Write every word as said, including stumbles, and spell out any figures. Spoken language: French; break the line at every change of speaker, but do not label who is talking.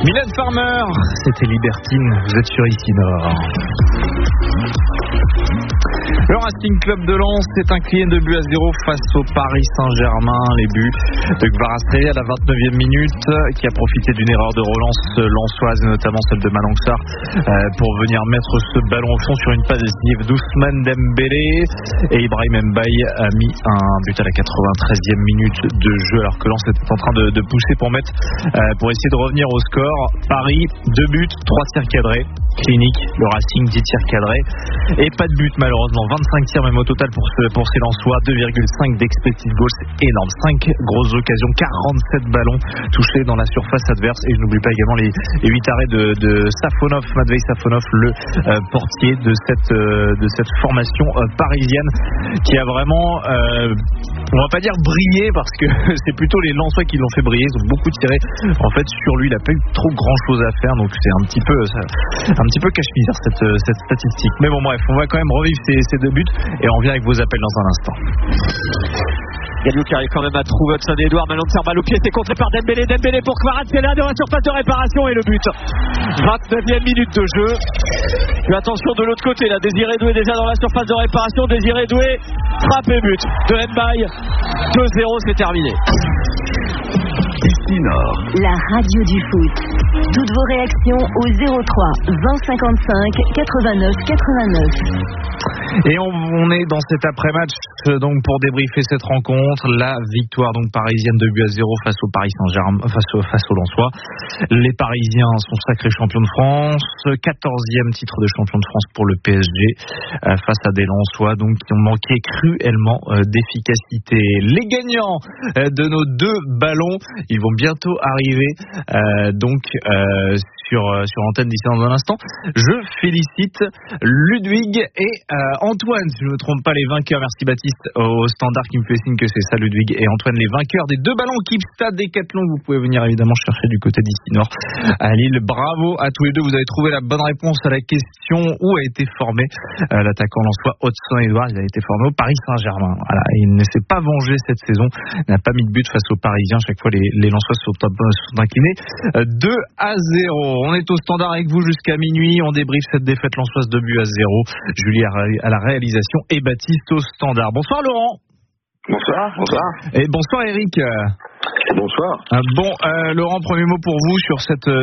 Mylène Farmer, c'était Libertine, vous êtes sur Ici Nord. Le Racing Club de Lens est incliné de but à zéro face au Paris Saint-Germain. Les buts de Kvaratskhelia à la vingt-neuvième minute, qui a profité d'une erreur de relance lensoise, et notamment celle de Malang Sarr, pour venir mettre ce ballon au fond sur une passe décisive d'Ousmane Dembélé. Et Ibrahim Mbaye a mis un but à la quatre-vingt-treizième minute de jeu, alors que Lens était en train de, de pousser pour mettre, pour essayer de revenir au score. Paris, deux buts, trois tirs cadrés. Clinique, le Racing, dix tirs cadrés. Et pas de but malheureusement, vingt-cinq tirs même au total pour, ce, pour ces Lensois, deux virgule cinq d'expected goals, c'est énorme. cinq grosses occasions, quarante-sept ballons touchés dans la surface adverse. Et je n'oublie pas également les, les huit arrêts de, de Safonov, Matvei Safonov, le euh, portier de cette, euh, de cette formation euh, parisienne, qui a vraiment, euh, on va pas dire brillé, parce que c'est plutôt les Lensois qui l'ont fait briller. Ils ont beaucoup tiré en fait sur lui, il n'a pas eu trop grand chose à faire, donc c'est un petit peu ça, un petit peu cache-misère cette, cette statistique. Mais bon bref, on va quand même revivre ces, ces deux buts et on revient avec vos appels dans un instant.
Gagnou qui arrive quand même à trouver Hudson Edouard. Malang Sarr, balle au pied, c'est contré par Dembélé. Dembélé pour Kvaratskhelia dans la surface de réparation et le but. vingt-neuvième minute de jeu. Mais attention de l'autre côté, là, Désiré Doué déjà dans la surface de réparation. Désiré Doué, frappe et but de Mbaye. deux zéro, c'est terminé.
Ici Nord,
la radio du foot. Toutes vos réactions au zéro trois vingt cinquante-cinq quatre-vingt-neuf quatre-vingt-neuf.
Et on, on est dans cet après-match donc pour débriefer cette rencontre, la victoire donc parisienne de but à zéro face au Paris Saint-Germain, face au, face aux Lensois. Les Parisiens sont sacrés champions de France, quatorzième titre de champion de France pour le P S G euh, face à des Lensois donc qui ont manqué cruellement euh, d'efficacité. Les gagnants euh, de nos deux ballons, ils vont bientôt arriver euh, donc euh, sur euh, sur l'antenne d'ici dans un instant. Je félicite Ludwig et euh, Antoine, si je ne me trompe pas, les vainqueurs. Merci Baptiste au standard qui me fait signe que c'est ça, Ludwig et Antoine, les vainqueurs des deux ballons Kipstad Decathlon. Vous pouvez venir évidemment chercher du côté d'Ici Nord à Lille. Bravo à tous les deux, vous avez trouvé la bonne réponse à la question: où a été formé euh, l'attaquant lensois Hudson Edouard? Il a été formé au Paris Saint-Germain. Voilà, il ne s'est pas vengé cette saison, il n'a pas mis de but face aux Parisiens. Chaque fois les, les Lensois sont, sont inclinés euh, deux à zéro. On est au standard avec vous jusqu'à minuit, on débriefe cette défaite lensoise de but à zéro. Julie à la réalisation et Baptiste au standard. Bonsoir Laurent.
Bonsoir, bonsoir.
Et bonsoir Eric.
Bonsoir.
Bon, euh, Laurent, premier mot pour vous sur cette